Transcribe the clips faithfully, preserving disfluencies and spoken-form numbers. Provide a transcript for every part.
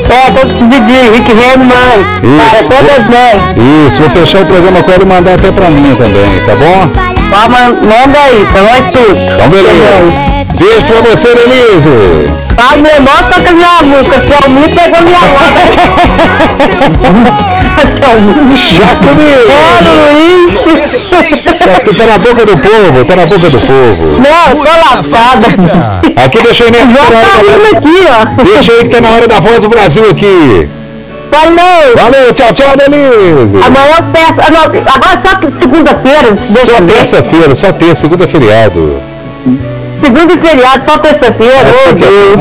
É, tô pedindo, Rick Remo, mãe. Isso. Para todas nós. Isso, vou fechar o programa com ela e mandar até pra mim também, tá bom? Ó, manda aí, pra nós tudo. Então, beleza. Beijo pra você, Denise. Ah, meu irmão toca minha música, se é muito pegou minha mão. Já comigo. Tu tá na boca do povo, tá na boca do povo. Não, tô laçada. Aqui, deixa eu ir nessa hora aqui, ó. Deixa aí que tá na hora da Voz do Brasil aqui. Valeu. Valeu, tchau, tchau, Denise. Amanhã eu peço, agora só segunda-feira. Só terça-feira, só terça, segunda feriado. Segunda e feriado, só terça-feira. Ô, Deus.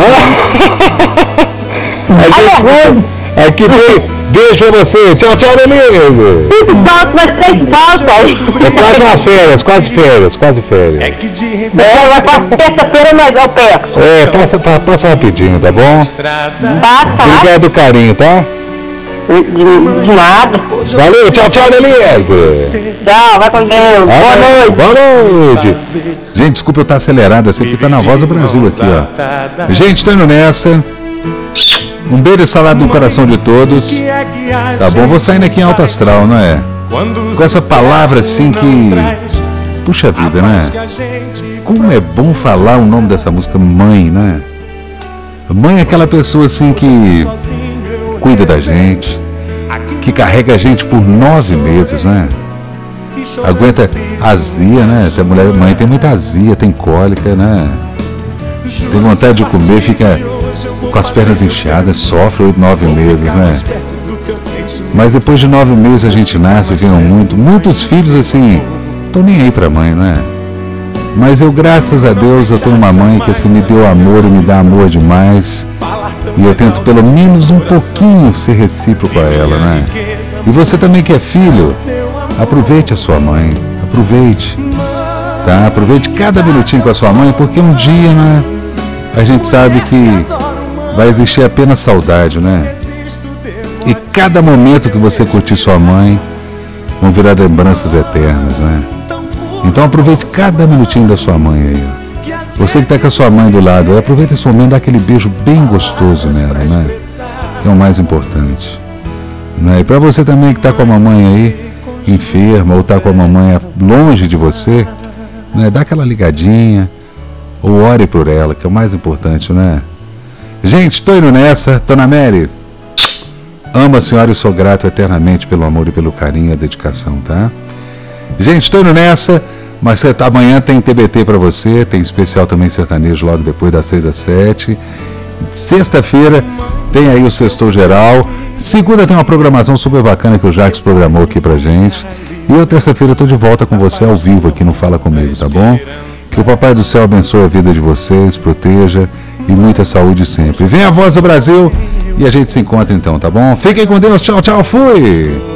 Aqui, aqui tem... Beijo pra você. Tchau, tchau, Denise. Cinco saltos, mas três saltos. É quase uma férias, quase férias, quase férias. É, mas pra terça-feira mas eu peço. É, passa, passa rapidinho, tá bom? Passa. Obrigado do carinho, tá? De, de nada. Valeu, tchau, tchau, Denise. Tchau, vai com Deus. Ah, boa noite. Boa noite. Gente, desculpa eu estar acelerado assim, porque tá na Voz do Brasil aqui, ó. Gente, tô indo nessa. Um beijo e salado no coração de todos. Tá bom? Vou saindo aqui em alto astral, não é? Com essa palavra assim que... Puxa vida, né? Como é bom falar o nome dessa música, mãe, né? Mãe é aquela pessoa assim que cuida da gente, que carrega a gente por nove meses, né? Aguenta azia, né? Tem mulher, mãe tem muita azia, tem cólica, né? Tem vontade de comer, fica com as pernas inchadas, sofre oito, nove meses, né? Mas depois de nove meses a gente nasce, viram muito, muitos filhos assim, estão nem aí pra mãe, né? Mas eu, graças a Deus, eu tenho uma mãe que assim me deu amor e me dá amor demais. E eu tento pelo menos um pouquinho ser recíproco a ela, né? E você também que é filho, aproveite a sua mãe, aproveite, tá? Aproveite cada minutinho com a sua mãe, porque um dia, né, a gente sabe que vai existir apenas saudade, né? E cada momento que você curtir sua mãe vão virar lembranças eternas, né? Então aproveite cada minutinho da sua mãe aí. Você que está com a sua mãe do lado, aproveita esse momento, dá aquele beijo bem gostoso nela, né? Que é o mais importante, né? E para você também que está com a mamãe aí enferma ou está com a mamãe longe de você, né? Dá aquela ligadinha ou ore por ela, que é o mais importante, né? Gente, tô indo nessa, Dona Mary. Amo a senhora e sou grato eternamente pelo amor e pelo carinho e a dedicação, tá? Gente, tô indo nessa, mas amanhã tem T B T pra você, tem especial também sertanejo logo depois das seis às sete. Sexta-feira tem aí o Sextou Geral. Segunda tem uma programação super bacana que o Jacques programou aqui pra gente. E eu, terça-feira, tô de volta com você ao vivo aqui no Fala Comigo, tá bom? Que o Papai do Céu abençoe a vida de vocês, proteja e muita saúde sempre. Vem a Voz do Brasil e a gente se encontra então, tá bom? Fiquem com Deus, tchau, tchau, fui!